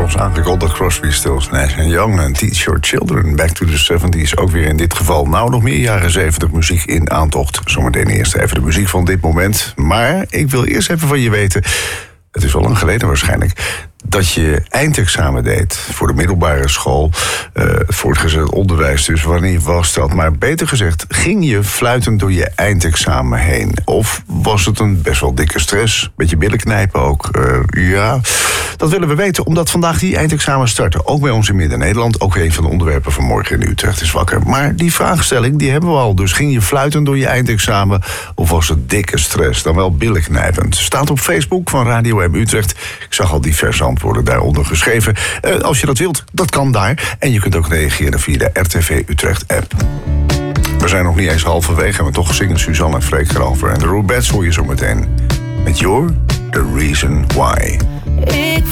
zoals aangekondigd, Crosby, Stills, Nash & Young en Teach Your Children. Back to the 70s, ook weer in dit geval. Nou, nog meer jaren 70 muziek in aantocht. Zometeen eerst even de muziek van dit moment. Maar ik wil eerst even van je weten, het is al lang geleden waarschijnlijk, dat je eindexamen deed voor de middelbare school, voortgezet onderwijs dus. Wanneer was dat? Maar beter gezegd, ging je fluitend door je eindexamen heen? Of was het een best wel dikke stress? Beetje billen knijpen ook? Ja, dat willen we weten, omdat vandaag die eindexamen starten. Ook bij ons in Midden-Nederland, ook een van de onderwerpen van morgen in Utrecht is wakker. Maar die vraagstelling, die hebben we al. Dus ging je fluitend door je eindexamen? Of was het dikke stress? Dan wel billen knijpend. Staat op Facebook van Radio M Utrecht. Ik zag al diverse antwoorden daaronder geschreven. Als je dat wilt, dat kan daar. En je kunt ook reageren via de RTV Utrecht app. We zijn nog niet eens halverwege, maar toch zingen Suzanne en Freek erover. En de Rubettes hoor je zo meteen met You're the Reason Why.